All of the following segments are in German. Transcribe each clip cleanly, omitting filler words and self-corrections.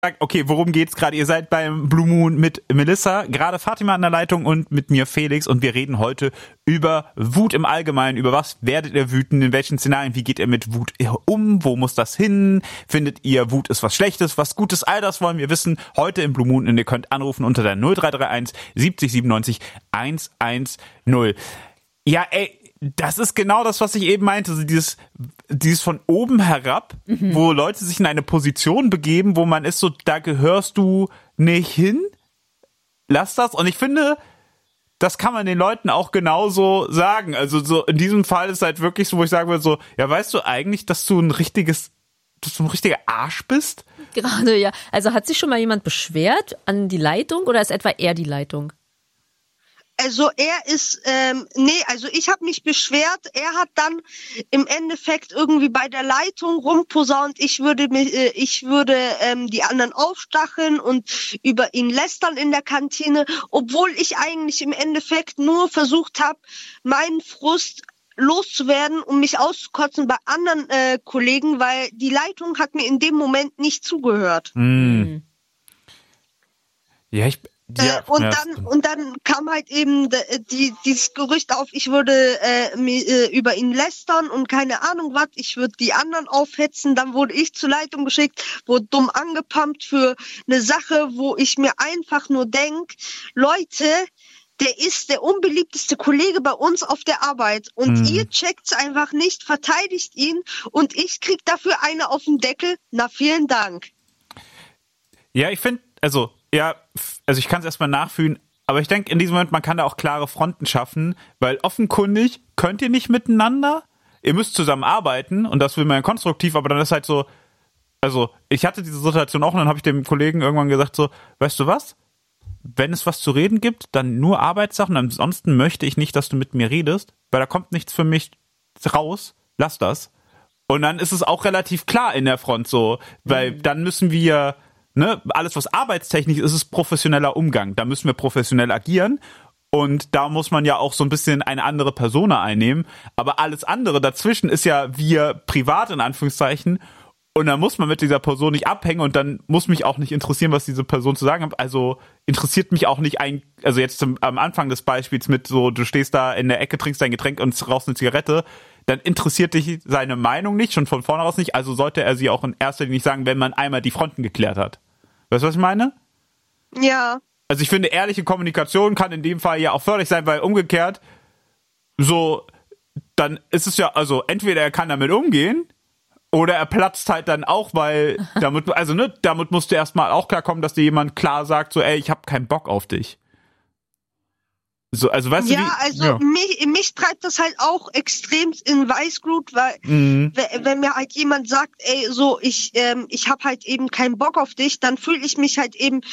Okay, worum geht's gerade? Ihr seid beim Blue Moon mit Melissa, gerade Fatima an der Leitung und mit mir Felix und wir reden heute über Wut im Allgemeinen. Über was werdet ihr wütend? In welchen Szenarien? Wie geht ihr mit Wut um? Wo muss das hin? Findet ihr, Wut ist was Schlechtes, was Gutes? All das wollen wir wissen heute im Blue Moon und ihr könnt anrufen unter der 0331 70 97 110. Ja, ey, das ist genau das, was ich eben meinte. Also dieses von oben herab, wo Leute sich in eine Position begeben, wo man ist so, da gehörst du nicht hin. Lass das. Und ich finde, das kann man den Leuten auch genauso sagen. Also so in diesem Fall ist halt wirklich so, wo ich sagen würde so, ja, weißt du eigentlich, dass du ein richtiger Arsch bist? Gerade, ja. Also hat sich schon mal jemand beschwert an die Leitung oder ist etwa er die Leitung? Also er ist, also ich habe mich beschwert, er hat dann im Endeffekt irgendwie bei der Leitung rumposaunt, ich würde die anderen aufstacheln und über ihn lästern in der Kantine, obwohl ich eigentlich im Endeffekt nur versucht habe, meinen Frust loszuwerden, um mich auszukotzen bei anderen Kollegen, weil die Leitung hat mir in dem Moment nicht zugehört. Ja, und dann kam halt eben dieses Gerücht auf, ich würde über ihn lästern und keine Ahnung was, ich würde die anderen aufhetzen, dann wurde ich zur Leitung geschickt, wurde dumm angepumpt für eine Sache, wo ich mir einfach nur denk, Leute, der ist der unbeliebteste Kollege bei uns auf der Arbeit und ihr checkt's einfach nicht, verteidigt ihn und ich krieg dafür eine auf den Deckel, na vielen Dank. Ja, ich finde, also ich kann es erstmal nachfühlen, aber ich denke in diesem Moment, man kann da auch klare Fronten schaffen, weil offenkundig könnt ihr nicht miteinander, ihr müsst zusammen arbeiten und das will man ja konstruktiv, aber dann ist halt so, also ich hatte diese Situation auch und dann habe ich dem Kollegen irgendwann gesagt so, weißt du was, wenn es was zu reden gibt, dann nur Arbeitssachen, ansonsten möchte ich nicht, dass du mit mir redest, weil da kommt nichts für mich raus, lass das. Und dann ist es auch relativ klar in der Front so, weil dann müssen wir alles, was arbeitstechnisch ist, ist professioneller Umgang. Da müssen wir professionell agieren und da muss man ja auch so ein bisschen eine andere Persona einnehmen. Aber alles andere dazwischen ist ja wir privat in Anführungszeichen und dann muss man mit dieser Person nicht abhängen und dann muss mich auch nicht interessieren, was diese Person zu sagen hat. Also interessiert mich auch nicht also jetzt am Anfang des Beispiels mit so, du stehst da in der Ecke, trinkst dein Getränk und rauchst eine Zigarette, dann interessiert dich seine Meinung nicht, schon von vornherein nicht, also sollte er sie auch in erster Linie nicht sagen, wenn man einmal die Fronten geklärt hat. Weißt du, was ich meine? Ja. Also ich finde, ehrliche Kommunikation kann in dem Fall ja auch förderlich sein, weil umgekehrt so, dann ist es ja, also entweder er kann damit umgehen oder er platzt halt dann auch, weil damit musst du erstmal auch klarkommen, dass dir jemand klar sagt, so, ey, ich hab keinen Bock auf dich. So, also weißt du, mich treibt das halt auch extrem in Weißglut, weil wenn mir halt jemand sagt, ey, so ich hab halt eben keinen Bock auf dich, dann fühle ich halt eben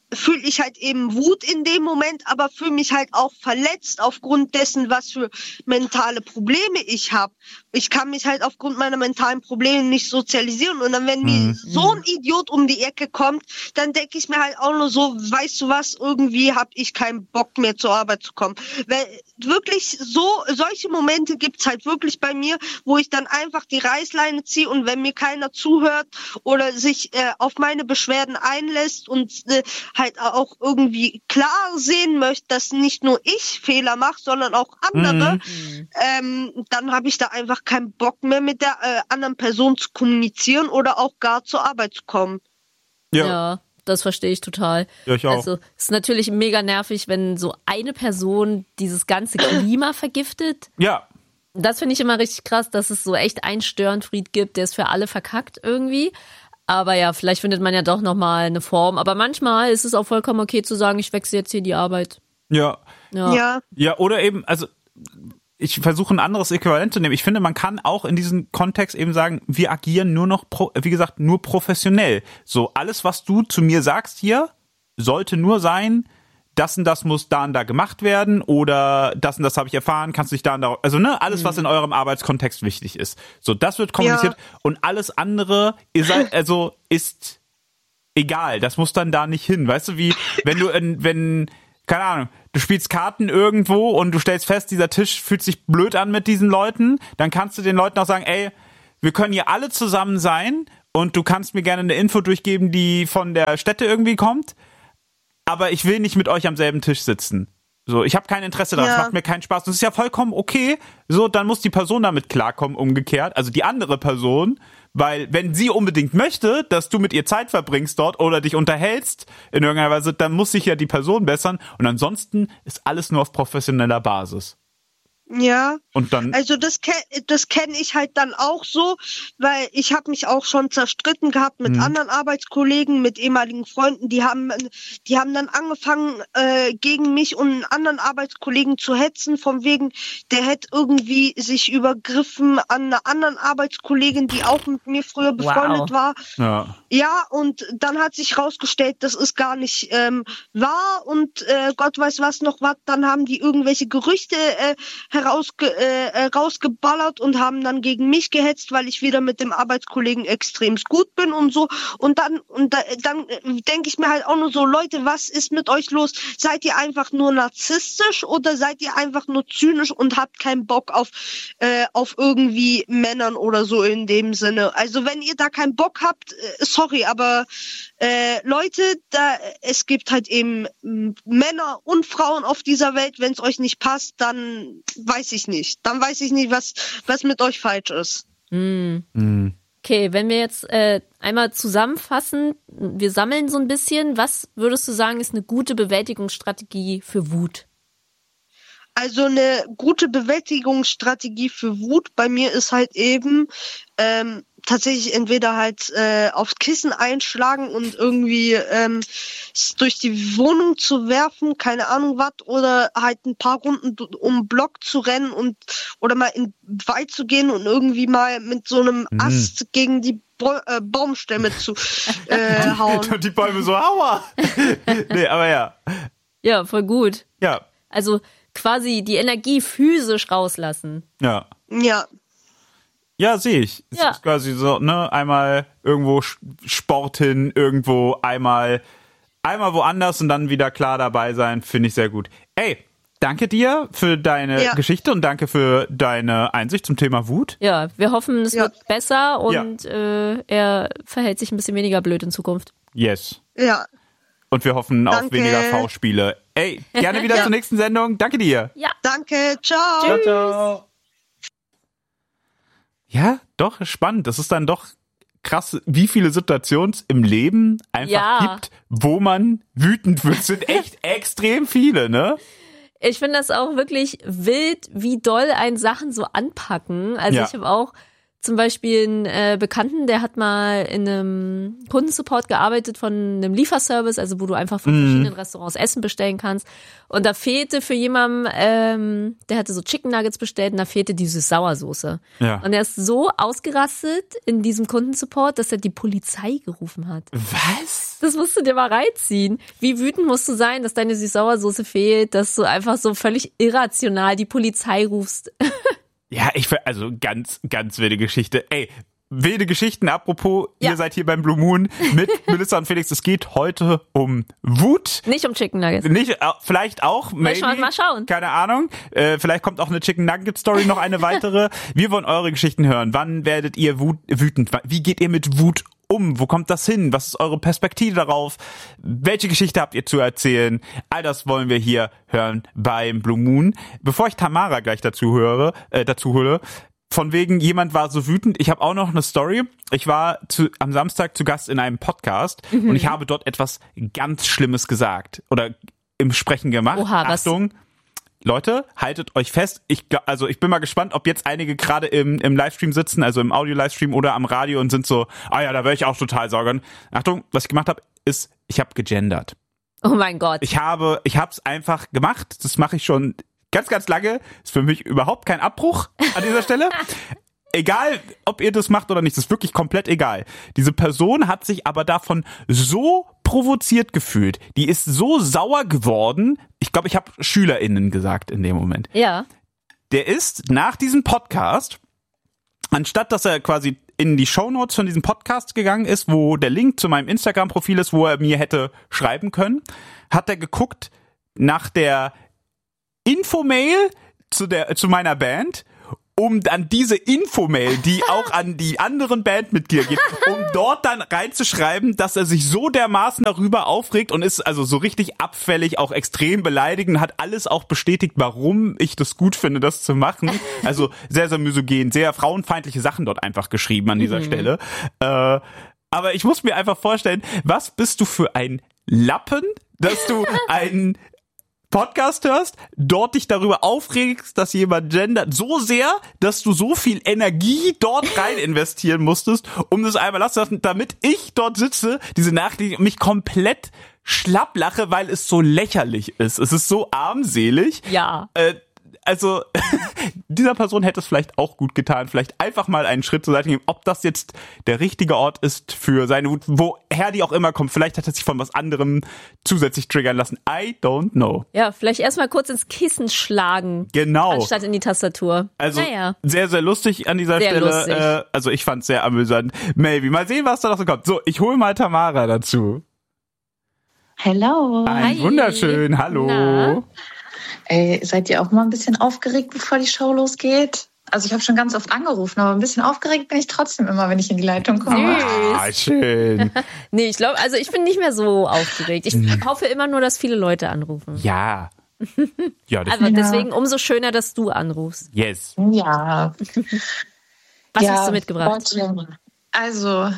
Wut in dem Moment, aber fühle mich halt auch verletzt aufgrund dessen, was für mentale Probleme ich habe. Ich kann mich halt aufgrund meiner mentalen Probleme nicht sozialisieren und dann, wenn mir so ein Idiot um die Ecke kommt, dann denke ich mir halt auch nur so, weißt du was, irgendwie habe ich keinen Bock mehr zur Arbeit zu kommen. Weil wirklich solche Momente gibt's halt wirklich bei mir, wo ich dann einfach die Reißleine ziehe und wenn mir keiner zuhört oder sich auf meine Beschwerden einlässt und halt auch irgendwie klar sehen möchte, dass nicht nur ich Fehler mache, sondern auch andere, dann habe ich da einfach keinen Bock mehr mit der anderen Person zu kommunizieren oder auch gar zur Arbeit zu kommen. Ja, das verstehe ich total. Ja, ich auch. Also es ist natürlich mega nervig, wenn so eine Person dieses ganze Klima vergiftet. Ja. Das finde ich immer richtig krass, dass es so echt einen Störenfried gibt, der ist für alle verkackt irgendwie. Aber ja, vielleicht findet man ja doch nochmal eine Form. Aber manchmal ist es auch vollkommen okay zu sagen, ich wechsle jetzt hier die Arbeit. Ja. Ja, oder eben, also ich versuche ein anderes Äquivalent zu nehmen. Ich finde, man kann auch in diesem Kontext eben sagen, wir agieren nur noch, wie gesagt, nur professionell. So, alles, was du zu mir sagst hier, sollte nur sein, das und das muss da und da gemacht werden oder das und das habe ich erfahren, kannst du dich da und da, also alles, was in eurem Arbeitskontext wichtig ist. So, das wird kommuniziert und alles andere ist egal. Das muss dann da nicht hin. Weißt du, wie, wenn keine Ahnung, du spielst Karten irgendwo und du stellst fest, dieser Tisch fühlt sich blöd an mit diesen Leuten, dann kannst du den Leuten auch sagen, ey, wir können hier alle zusammen sein und du kannst mir gerne eine Info durchgeben, die von der Stätte irgendwie kommt, aber ich will nicht mit euch am selben Tisch sitzen. So, ich habe kein Interesse daran, es macht mir keinen Spaß. Das ist ja vollkommen okay. So, dann muss die Person damit klarkommen, umgekehrt. Also die andere Person, weil wenn sie unbedingt möchte, dass du mit ihr Zeit verbringst dort oder dich unterhältst in irgendeiner Weise, dann muss sich ja die Person bessern. Und ansonsten ist alles nur auf professioneller Basis. Ja, und dann, also das kenn ich halt dann auch so, weil ich habe mich auch schon zerstritten gehabt mit anderen Arbeitskollegen, mit ehemaligen Freunden, die haben dann angefangen gegen mich und einen anderen Arbeitskollegen zu hetzen, von wegen, der hätte irgendwie sich übergriffen an einer anderen Arbeitskollegin, die auch mit mir früher befreundet war. Ja, und dann hat sich rausgestellt, das ist gar nicht wahr und Gott weiß was noch was, dann haben die irgendwelche Gerüchte rausgeballert und haben dann gegen mich gehetzt, weil ich wieder mit dem Arbeitskollegen extremst gut bin und so. Und dann denke ich mir halt auch nur so, Leute, was ist mit euch los? Seid ihr einfach nur narzisstisch oder seid ihr einfach nur zynisch und habt keinen Bock auf irgendwie Männern oder so in dem Sinne? Also wenn ihr da keinen Bock habt, sorry, aber Leute, es gibt halt eben Männer und Frauen auf dieser Welt. Wenn es euch nicht passt, dann weiß ich nicht. Dann weiß ich nicht, was mit euch falsch ist. Okay, wenn wir jetzt einmal zusammenfassen, wir sammeln so ein bisschen. Was würdest du sagen, ist eine gute Bewältigungsstrategie für Wut? Also eine gute Bewältigungsstrategie für Wut bei mir ist halt eben tatsächlich entweder halt aufs Kissen einschlagen und irgendwie es durch die Wohnung zu werfen, keine Ahnung was, oder halt ein paar Runden um den Block zu rennen oder mal in den Wald zu gehen und irgendwie mal mit so einem Ast gegen die Baumstämme zu hauen. Und die Bäume so, aua! Nee, aber ja. Ja, voll gut. Ja. Also quasi die Energie physisch rauslassen. Ja. Ja. Ja, sehe ich. Es ist quasi so, ne, einmal irgendwo Sport hin, irgendwo einmal woanders und dann wieder klar dabei sein, finde ich sehr gut. Ey, danke dir für deine Geschichte und danke für deine Einsicht zum Thema Wut. Ja, wir hoffen, es wird besser und er verhält sich ein bisschen weniger blöd in Zukunft. Yes. Ja. Und wir hoffen auf weniger V-Spiele. Ey, gerne wieder zur nächsten Sendung. Danke dir. Ja. Danke. Ciao. Ciao, ciao. Ja, doch, spannend. Das ist dann doch krass, wie viele Situationen es im Leben einfach gibt, wo man wütend wird. Es sind echt extrem viele, ne? Ich finde das auch wirklich wild, wie doll einen Sachen so anpacken. Also ich habe auch zum Beispiel einen Bekannten, der hat mal in einem Kundensupport gearbeitet von einem Lieferservice, also wo du einfach von verschiedenen Restaurants Essen bestellen kannst. Und da fehlte für jemanden, der hatte so Chicken Nuggets bestellt und da fehlte diese Sauersoße. Ja. Und er ist so ausgerastet in diesem Kundensupport, dass er die Polizei gerufen hat. Was? Das musst du dir mal reinziehen. Wie wütend musst du sein, dass deine Süß-Sauersoße fehlt, dass du einfach so völlig irrational die Polizei rufst. Ja, also ganz, ganz wilde Geschichte. Ey, wilde Geschichten, apropos, ihr seid hier beim Blue Moon mit Melissa und Felix. Es geht heute um Wut. Nicht um Chicken Nuggets. Nicht, vielleicht auch, maybe. Mal schauen. Keine Ahnung. Vielleicht kommt auch eine Chicken Nugget Story, noch eine weitere. Wir wollen eure Geschichten hören. Wann werdet ihr wütend? Wie geht ihr mit Wut um? Wo kommt das hin? Was ist eure Perspektive darauf? Welche Geschichte habt ihr zu erzählen? All das wollen wir hier hören beim Blue Moon. Bevor ich Tamara gleich dazu hole, von wegen, jemand war so wütend. Ich habe auch noch eine Story. Ich war am Samstag zu Gast in einem Podcast und ich habe dort etwas ganz Schlimmes gesagt oder im Sprechen gemacht. Oha, Achtung. Leute, haltet euch fest. Ich bin mal gespannt, ob jetzt einige gerade im Livestream sitzen, also im Audio-Livestream oder am Radio und sind so, da wäre ich auch total saugen. Achtung, was ich gemacht habe, ist, ich habe gegendert. Oh mein Gott. Ich hab's einfach gemacht. Das mache ich schon ganz, ganz lange. Ist für mich überhaupt kein Abbruch an dieser Stelle. Egal, ob ihr das macht oder nicht, das ist wirklich komplett egal. Diese Person hat sich aber davon so provoziert gefühlt. Die ist so sauer geworden. Ich glaube, ich habe SchülerInnen gesagt in dem Moment. Ja. Der ist nach diesem Podcast, anstatt dass er quasi in die Shownotes von diesem Podcast gegangen ist, wo der Link zu meinem Instagram-Profil ist, wo er mir hätte schreiben können, hat er geguckt nach der Infomail zu meiner Band um dann diese Infomail, die auch an die anderen Bandmitglieder geht, um dort dann reinzuschreiben, dass er sich so dermaßen darüber aufregt und ist also so richtig abfällig, auch extrem beleidigend, hat alles auch bestätigt, warum ich das gut finde, das zu machen. Also sehr, sehr misogen, sehr frauenfeindliche Sachen dort einfach geschrieben an dieser Stelle. Aber ich muss mir einfach vorstellen, was bist du für ein Lappen, dass du einen Podcast hörst, dort dich darüber aufregst, dass jemand gendert, so sehr, dass du so viel Energie dort rein investieren musstest, um das einmal lassen zu lassen, damit ich dort sitze, diese Nachricht und mich komplett schlapp lache, weil es so lächerlich ist. Es ist so armselig. Ja. Also, dieser Person hätte es vielleicht auch gut getan, vielleicht einfach mal einen Schritt zur Seite geben, ob das jetzt der richtige Ort ist für seine Wut, woher die auch immer kommt. Vielleicht hat er sich von was anderem zusätzlich triggern lassen. I don't know. Ja, vielleicht erstmal kurz ins Kissen schlagen. Genau. Anstatt in die Tastatur. Also, sehr, sehr lustig an dieser Stelle. Also, ich fand es sehr amüsant. Maybe. Mal sehen, was da noch so kommt. So, ich hole mal Tamara dazu. Hello. Ein wunderschön. Hallo. Na? Ey, seid ihr auch mal ein bisschen aufgeregt, bevor die Show losgeht? Also ich habe schon ganz oft angerufen, aber ein bisschen aufgeregt bin ich trotzdem immer, wenn ich in die Leitung komme. Ah, schön. Nee, ich glaube, also ich bin nicht mehr so aufgeregt. Ich hoffe immer nur, dass viele Leute anrufen. Ja. Ja, Also deswegen umso schöner, dass du anrufst. Yes. Ja. Was hast du mitgebracht? Also,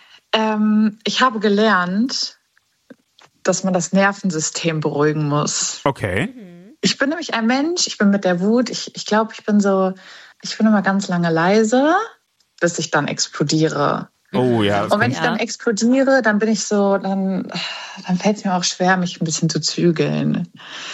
ich habe gelernt, dass man das Nervensystem beruhigen muss. Okay. Ich bin nämlich ein Mensch, ich bin mit der Wut, ich glaube, ich bin immer ganz lange leise, bis ich dann explodiere. Oh ja. Und wenn ich dann explodiere, dann bin ich so, dann fällt es mir auch schwer, mich ein bisschen zu zügeln.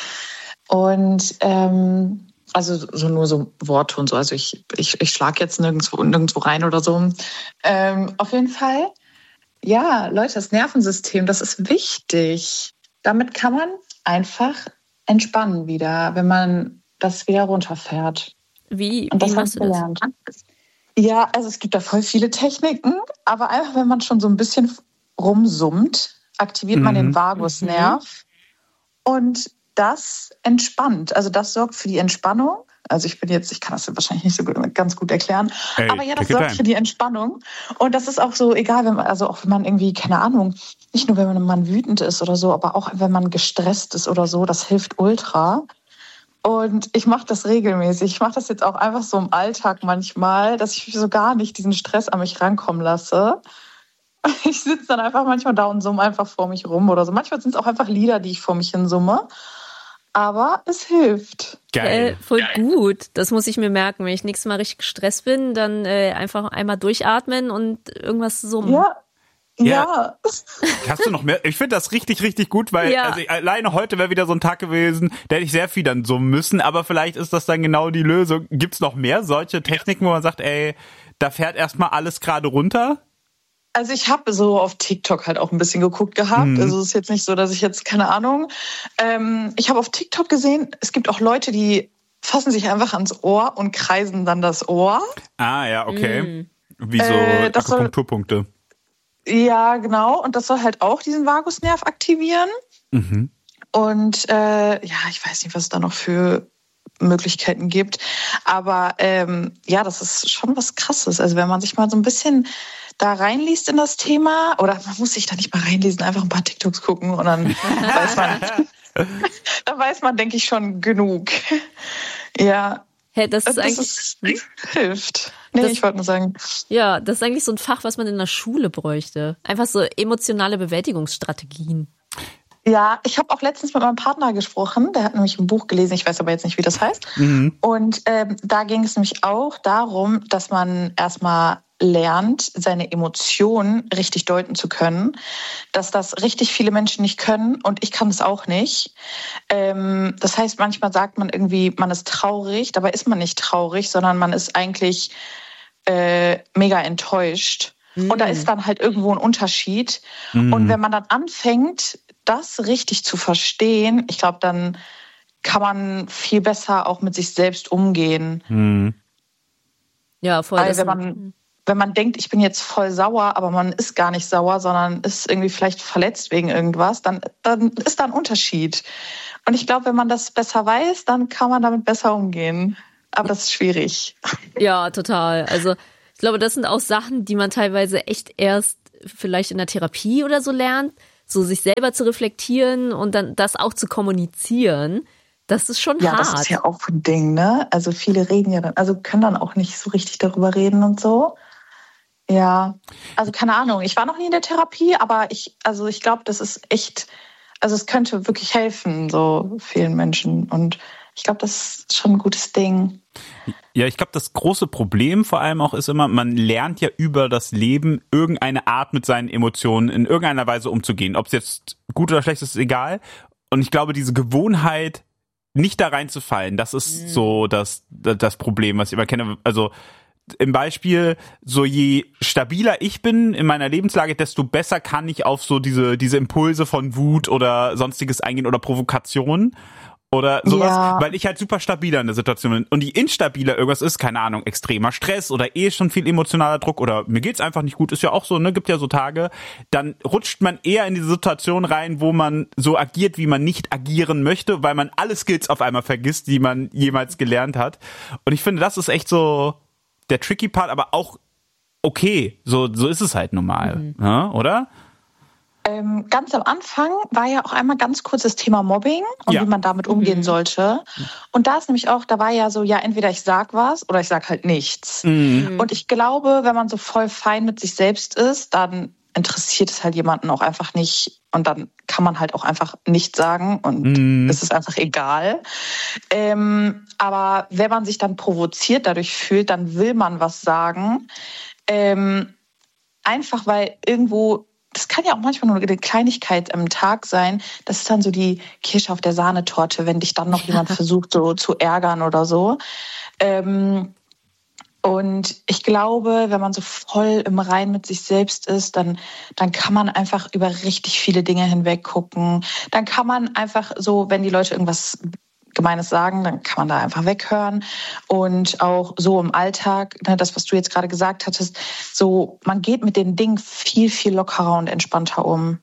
Und also so nur so Worte und so, also ich schlage jetzt nirgendwo rein oder so. Auf jeden Fall, ja, Leute, das Nervensystem, das ist wichtig. Damit kann man einfach entspannen wieder, wenn man das wieder runterfährt. Wie machst du das? Ja, also es gibt da voll viele Techniken, aber einfach, wenn man schon so ein bisschen rumsummt, aktiviert man den Vagusnerv und das entspannt. Also das sorgt für die Entspannung. Also ich kann das wahrscheinlich nicht so ganz gut erklären, aber ja, das sorgt für die Entspannung. Und das ist auch so, egal, auch wenn man irgendwie, keine Ahnung, nicht nur wenn man wütend ist oder so, aber auch wenn man gestresst ist oder so, das hilft ultra. Und ich mache das regelmäßig. Ich mache das jetzt auch einfach so im Alltag manchmal, dass ich so gar nicht diesen Stress an mich rankommen lasse. Ich sitze dann einfach manchmal da und summe einfach vor mich rum oder so. Manchmal sind es auch einfach Lieder, die ich vor mich hin summe. Aber es hilft. Geil. Voll gut. Das muss ich mir merken. Wenn ich nächstes Mal richtig gestresst bin, dann einfach einmal durchatmen und irgendwas summen. Ja. Hast du noch mehr? Ich finde das richtig, richtig gut, weil also alleine heute wäre wieder so ein Tag gewesen, da hätte ich sehr viel dann summen müssen, aber vielleicht ist das dann genau die Lösung. Gibt's noch mehr solche Techniken, wo man sagt, ey, da fährt erstmal alles gerade runter? Also ich habe so auf TikTok halt auch ein bisschen geguckt gehabt. Also es ist jetzt nicht so, dass ich jetzt, keine Ahnung. Ich habe auf TikTok gesehen, es gibt auch Leute, die fassen sich einfach ans Ohr und kreisen dann das Ohr. Ah ja, okay. Wie so Akupunkturpunkte. Ja, genau. Und das soll halt auch diesen Vagusnerv aktivieren. Und ich weiß nicht, was es da noch für Möglichkeiten gibt. Aber das ist schon was Krasses. Also wenn man sich mal so ein bisschen da reinliest in das Thema, oder man muss sich da nicht mal reinlesen, einfach ein paar TikToks gucken und dann weiß man, denke ich, schon genug. Ja. Hey, das ist eigentlich hilft. Nee, ich wollte nur sagen. Ja, das ist eigentlich so ein Fach, was man in der Schule bräuchte. Einfach so emotionale Bewältigungsstrategien. Ja, ich habe auch letztens mit meinem Partner gesprochen, der hat nämlich ein Buch gelesen, ich weiß aber jetzt nicht, wie das heißt. Und da ging es nämlich auch darum, dass man erstmal lernt, seine Emotionen richtig deuten zu können, dass das richtig viele Menschen nicht können und ich kann es auch nicht. Das heißt, manchmal sagt man irgendwie, man ist traurig, dabei ist man nicht traurig, sondern man ist eigentlich mega enttäuscht. Und da ist dann halt irgendwo ein Unterschied. Und wenn man dann anfängt, das richtig zu verstehen, ich glaube, dann kann man viel besser auch mit sich selbst umgehen. Ja, voll. Also wenn man denkt, ich bin jetzt voll sauer, aber man ist gar nicht sauer, sondern ist irgendwie vielleicht verletzt wegen irgendwas, dann ist da ein Unterschied. Und ich glaube, wenn man das besser weiß, dann kann man damit besser umgehen. Aber das ist schwierig. Ja, total. Also ich glaube, das sind auch Sachen, die man teilweise echt erst vielleicht in der Therapie oder so lernt, so sich selber zu reflektieren und dann das auch zu kommunizieren. Das ist schon hart. Ja, das ist ja auch ein Ding, ne? Also viele reden ja dann, also können dann auch nicht so richtig darüber reden und so. Ja, also keine Ahnung. Ich war noch nie in der Therapie, aber ich glaube, das ist echt, also es könnte wirklich helfen, so vielen Menschen. Und ich glaube, das ist schon ein gutes Ding. Ja, ich glaube, das große Problem vor allem auch ist immer, man lernt ja über das Leben irgendeine Art mit seinen Emotionen in irgendeiner Weise umzugehen. Ob es jetzt gut oder schlecht ist, ist egal. Und ich glaube, diese Gewohnheit, nicht da reinzufallen, das ist so das Problem, was ich immer kenne. Also im Beispiel, so je stabiler ich bin in meiner Lebenslage, desto besser kann ich auf so diese Impulse von Wut oder sonstiges eingehen oder Provokationen oder sowas, weil ich halt super stabiler in der Situation bin. Und je instabiler irgendwas ist, keine Ahnung, extremer Stress oder schon viel emotionaler Druck oder mir geht's einfach nicht gut, ist ja auch so, ne, gibt ja so Tage, dann rutscht man eher in diese Situation rein, wo man so agiert, wie man nicht agieren möchte, weil man alle Skills auf einmal vergisst, die man jemals gelernt hat. Und ich finde, das ist echt so der tricky Part, aber auch okay. So ist es halt normal, ja, oder? Ganz am Anfang war ja auch einmal ganz kurz das Thema Mobbing und wie man damit umgehen sollte. Und da ist nämlich auch, da war ja so, ja, entweder ich sag was oder ich sag halt nichts. Und ich glaube, wenn man so voll fein mit sich selbst ist, dann interessiert es halt jemanden auch einfach nicht. Und dann kann man halt auch einfach nichts sagen und es ist einfach egal. Aber wenn man sich dann provoziert dadurch fühlt, dann will man was sagen. Einfach weil irgendwo, das kann ja auch manchmal nur eine Kleinigkeit am Tag sein. Das ist dann so die Kirsche auf der Sahnetorte, wenn dich dann noch jemand versucht, so zu ärgern oder so. Und ich glaube, wenn man so voll im Reinen mit sich selbst ist, dann kann man einfach über richtig viele Dinge hinweg gucken. Dann kann man einfach so, wenn die Leute irgendwas Gemeines sagen, dann kann man da einfach weghören. Und auch so im Alltag, ne, das, was du jetzt gerade gesagt hattest, so, man geht mit den Dingen viel, viel lockerer und entspannter um.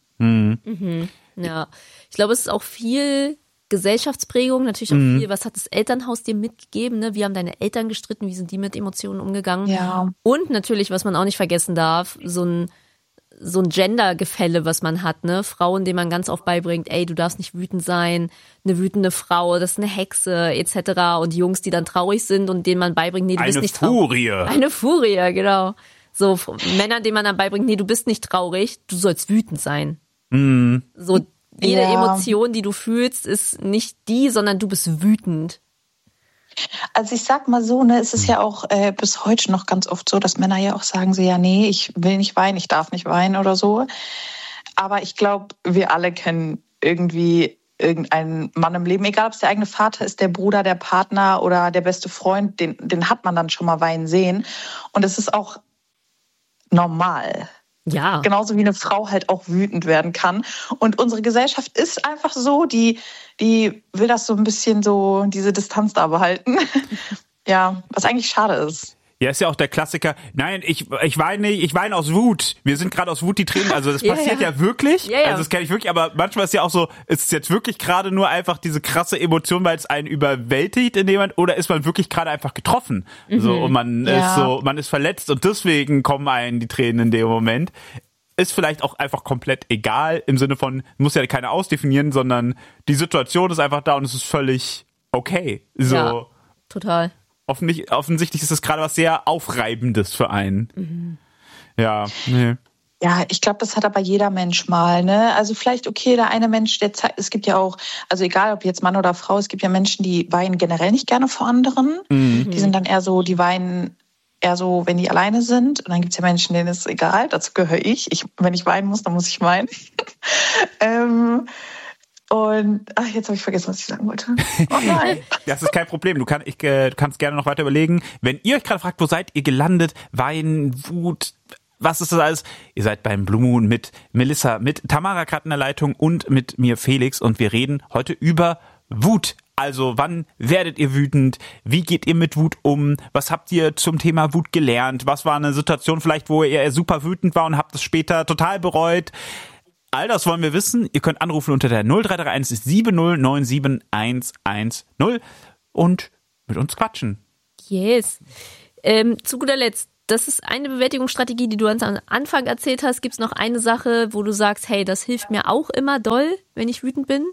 Ja, ich glaube, es ist auch viel Gesellschaftsprägung, natürlich auch viel, was hat das Elternhaus dir mitgegeben, ne? Wie haben deine Eltern gestritten, wie sind die mit Emotionen umgegangen? Ja. Und natürlich, was man auch nicht vergessen darf, so ein Gender-Gefälle, was man hat, ne? Frauen, denen man ganz oft beibringt, ey, du darfst nicht wütend sein, eine wütende Frau, das ist eine Hexe, etc. Und die Jungs, die dann traurig sind und denen man beibringt, nee, du bist nicht traurig. Eine Furie, genau. So Männer, denen man dann beibringt, nee, du bist nicht traurig, du sollst wütend sein. So jede Emotion, die du fühlst, ist nicht die, sondern du bist wütend. Also ich sag mal so, ne, es ist ja auch bis heute noch ganz oft so, dass Männer ja auch sagen so, ja, nee, ich will nicht weinen, ich darf nicht weinen oder so. Aber ich glaube, wir alle kennen irgendwie irgendeinen Mann im Leben, egal ob es der eigene Vater ist, der Bruder, der Partner oder der beste Freund, den hat man dann schon mal weinen sehen. Und es ist auch normal. Ja. Genauso wie eine Frau halt auch wütend werden kann. Und unsere Gesellschaft ist einfach so, die will das so ein bisschen so, diese Distanz da behalten. Ja, was eigentlich schade ist. Ja, ist ja auch der Klassiker. Nein, ich weine nicht, ich weine aus Wut. Wir sind gerade aus Wut die Tränen. Also das passiert ja wirklich. Ja. Also das kenne ich wirklich. Aber manchmal ist ja auch so, ist es jetzt wirklich gerade nur einfach diese krasse Emotion, weil es einen überwältigt in dem Moment, oder ist man wirklich gerade einfach getroffen? So, und man ist verletzt und deswegen kommen einen die Tränen in dem Moment. Ist vielleicht auch einfach komplett egal, im Sinne von, muss ja keiner ausdefinieren, sondern die Situation ist einfach da und es ist völlig okay. So. Ja, total. Offensichtlich ist das gerade was sehr Aufreibendes für einen. Ja, nee. Ja, ich glaube, das hat aber jeder Mensch mal, ne? Also vielleicht, okay, der eine Mensch, es gibt ja auch, also egal ob jetzt Mann oder Frau, es gibt ja Menschen, die weinen generell nicht gerne vor anderen. Die sind dann eher so, die weinen eher so, wenn die alleine sind. Und dann gibt es ja Menschen, denen ist es egal, dazu gehöre ich. Wenn ich weinen muss, dann muss ich weinen. Und jetzt habe ich vergessen, was ich sagen wollte. Oh nein. Das ist kein Problem. Du kannst gerne noch weiter überlegen. Wenn ihr euch gerade fragt, wo seid ihr gelandet? Wein, Wut, was ist das alles? Ihr seid beim Blue Moon mit Melissa, mit Tamara gerade in der Leitung und mit mir Felix. Und wir reden heute über Wut. Also wann werdet ihr wütend? Wie geht ihr mit Wut um? Was habt ihr zum Thema Wut gelernt? Was war eine Situation vielleicht, wo ihr super wütend war und habt es später total bereut? All das wollen wir wissen. Ihr könnt anrufen unter der 0331 7097 110 und mit uns quatschen. Yes. Zu guter Letzt, das ist eine Bewältigungsstrategie, die du uns am Anfang erzählt hast. Gibt es noch eine Sache, wo du sagst, hey, das hilft mir auch immer doll, wenn ich wütend bin?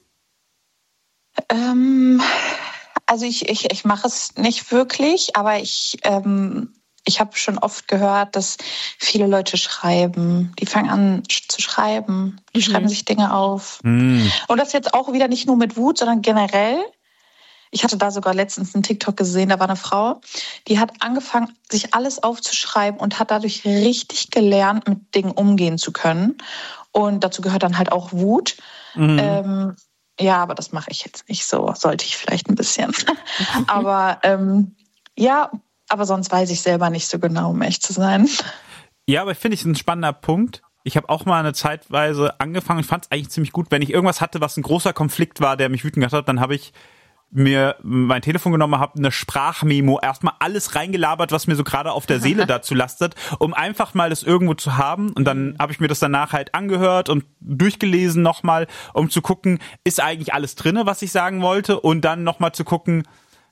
Also ich mache es nicht wirklich, aber ich habe schon oft gehört, dass viele Leute schreiben. Die fangen an zu schreiben. Die schreiben sich Dinge auf. Und das jetzt auch wieder nicht nur mit Wut, sondern generell. Ich hatte da sogar letztens einen TikTok gesehen, da war eine Frau, die hat angefangen, sich alles aufzuschreiben und hat dadurch richtig gelernt, mit Dingen umgehen zu können. Und dazu gehört dann halt auch Wut. Ja, aber das mache ich jetzt nicht so. Sollte ich vielleicht ein bisschen. Aber aber sonst weiß ich selber nicht so genau, um echt zu sein. Ja, aber finde ich ein spannender Punkt. Ich habe auch mal eine Zeitweise angefangen. Ich fand es eigentlich ziemlich gut. Wenn ich irgendwas hatte, was ein großer Konflikt war, der mich wütend gemacht hat, dann habe ich mir mein Telefon genommen, habe eine Sprachmemo, erstmal alles reingelabert, was mir so gerade auf der Seele dazu lastet, um einfach mal das irgendwo zu haben. Und dann habe ich mir das danach halt angehört und durchgelesen nochmal, um zu gucken, ist eigentlich alles drinne, was ich sagen wollte? Und dann nochmal zu gucken,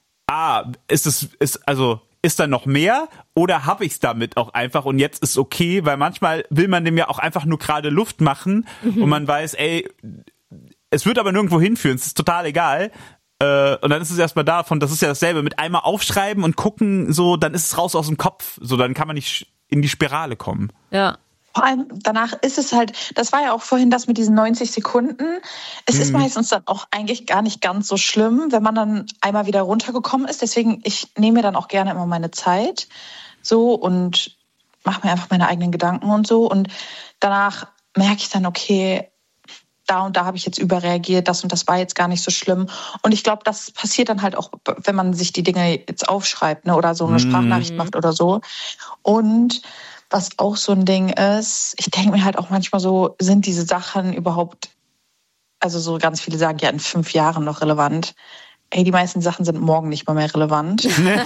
ist da noch mehr oder habe ich es damit auch einfach und jetzt ist okay, weil manchmal will man dem ja auch einfach nur gerade Luft machen und man weiß, es wird aber nirgendwo hinführen, es ist total egal. Und dann ist es erstmal davon, das ist ja dasselbe, mit einmal aufschreiben und gucken, so, dann ist es raus aus dem Kopf, so, dann kann man nicht in die Spirale kommen. Ja. Vor allem danach ist es halt, das war ja auch vorhin das mit diesen 90 Sekunden. Es ist meistens dann auch eigentlich gar nicht ganz so schlimm, wenn man dann einmal wieder runtergekommen ist. Deswegen, ich nehme mir dann auch gerne immer meine Zeit so und mache mir einfach meine eigenen Gedanken und so. Und danach merke ich dann, okay, da und da habe ich jetzt überreagiert, das und das war jetzt gar nicht so schlimm. Und ich glaube, das passiert dann halt auch, wenn man sich die Dinge jetzt aufschreibt, ne, oder so eine Sprachnachricht macht oder so. Und was auch so ein Ding ist, ich denke mir halt auch manchmal so, sind diese Sachen überhaupt, also so ganz viele sagen ja in 5 Jahren noch relevant. Die meisten Sachen sind morgen nicht mal mehr relevant.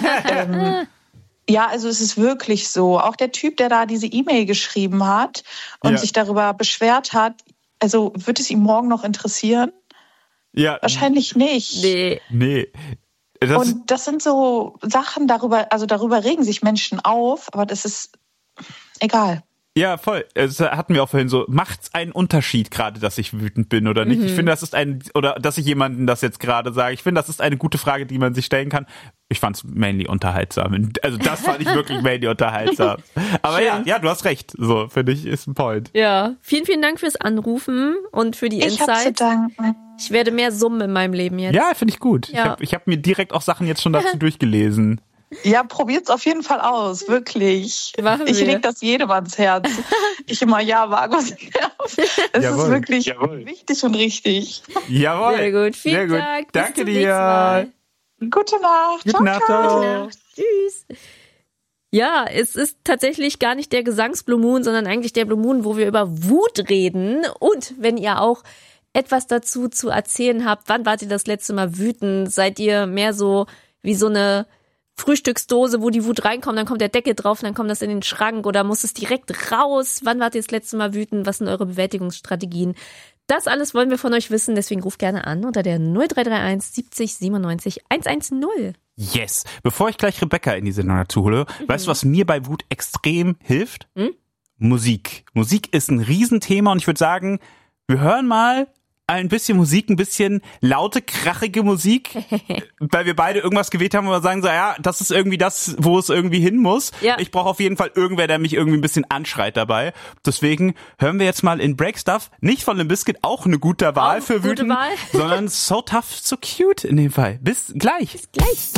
Ja, also es ist wirklich so. Auch der Typ, der da diese E-Mail geschrieben hat und sich darüber beschwert hat, also wird es ihm morgen noch interessieren? Ja. Wahrscheinlich nicht. Nee. Und das sind so Sachen, darüber regen sich Menschen auf, aber das ist egal. Ja, voll. Das hatten wir auch vorhin so. Macht's einen Unterschied gerade, dass ich wütend bin oder nicht? Ich finde, das ist oder dass ich jemandem das jetzt gerade sage. Ich finde, das ist eine gute Frage, die man sich stellen kann. Ich fand's mainly unterhaltsam. Also das fand ich wirklich mainly unterhaltsam. Aber ja, du hast recht. So, finde ich, ist ein Point. Ja, vielen, vielen Dank fürs Anrufen und für die Insights. Ich hab zu danken. Ich werde mehr summen in meinem Leben jetzt. Ja, finde ich gut. Ja. Ich hab mir direkt auch Sachen jetzt schon dazu durchgelesen. Ja, probiert's auf jeden Fall aus, wirklich. Ich leg das jedem ans Herz. Ich immer, Vagos. Es ist wirklich wichtig und richtig. Jawohl. Sehr gut, vielen Dank. Danke dir. Gute Nacht. Gute Nacht. Ciao. Tschüss. Ja, es ist tatsächlich gar nicht der Gesangs-Blue Moon, sondern eigentlich der Blue Moon, wo wir über Wut reden. Und wenn ihr auch etwas dazu zu erzählen habt, wann wart ihr das letzte Mal wütend? Seid ihr mehr so wie so eine Frühstücksdose, wo die Wut reinkommt, dann kommt der Deckel drauf, dann kommt das in den Schrank oder muss es direkt raus? Wann wart ihr das letzte Mal wütend? Was sind eure Bewältigungsstrategien? Das alles wollen wir von euch wissen, deswegen ruft gerne an unter der 0331 70 97 110. Yes. Bevor ich gleich Rebecca in die Sendung dazu hole, weißt du, was mir bei Wut extrem hilft? Musik. Musik ist ein Riesenthema und ich würde sagen, wir hören mal ein bisschen Musik, ein bisschen laute, krachige Musik, weil wir beide irgendwas gewählt haben, wo wir sagen so, ja, das ist irgendwie das, wo es irgendwie hin muss. Ja. Ich brauche auf jeden Fall irgendwer, der mich irgendwie ein bisschen anschreit dabei. Deswegen hören wir jetzt mal in Break Stuff, nicht von Limp Bizkit, auch eine gute Wahl für Wütend, sondern So Tough, So Cute in dem Fall. Bis gleich.